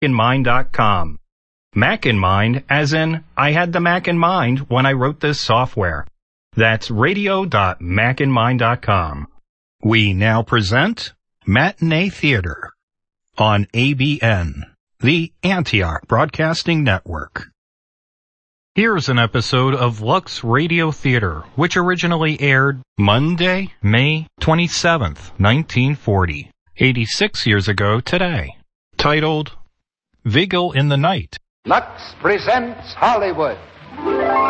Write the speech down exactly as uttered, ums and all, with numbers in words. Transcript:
in mind dot com. Mac in mind, as in, I had the Mac in mind when I wrote this software. That's radio dot mac in mind dot com. We now present Matinee Theater on A B N, the Antioch Broadcasting Network. Here's an episode of Lux Radio Theater, which originally aired Monday, May twenty-seventh, nineteen forty, eighty-six years ago today, titled Vigil in the Night. Lux presents Hollywood.